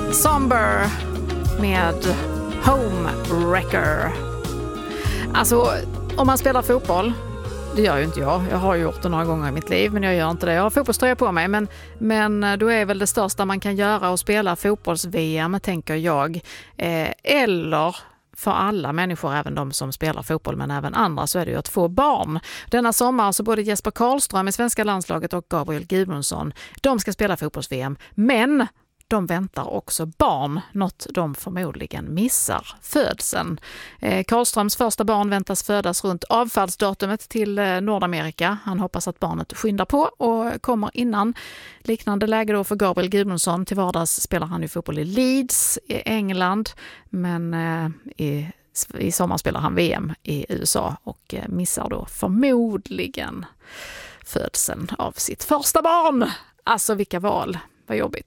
Somber med Home Wrecker. Alltså, om man spelar fotboll, det gör ju inte jag. Jag har gjort det några gånger i mitt liv, men jag gör inte det. Jag har fotbollströja på mig, men då är väl det största man kan göra att spela fotbolls-VM, tänker jag. Eller för alla människor, även de som spelar fotboll men även andra, så är det ju att få barn. Denna sommar så både Jesper Karlström i svenska landslaget och Gabriel Gudmundsson, de ska spela fotbolls-VM, men de väntar också barn, något de förmodligen missar födseln. Karlströms första barn väntas födas runt avfallsdatumet till Nordamerika. Han hoppas att barnet skyndar på och kommer innan. Liknande läge då för Gabriel Gudmundsson. Till vardags spelar han ju fotboll i Leeds i England, men i sommar spelar han VM i USA och missar då förmodligen födseln av sitt första barn. Alltså vilka val, vad jobbigt.